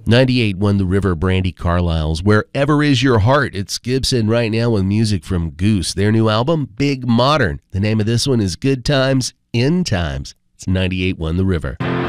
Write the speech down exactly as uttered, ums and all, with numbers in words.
ninety-eight won the River. Brandy Carlisle's Wherever Is Your Heart. It's Gibson right now with music from Goose. Their new album, Big Modern. The name of this one is Good Times in Times. It's ninety-eight won the River.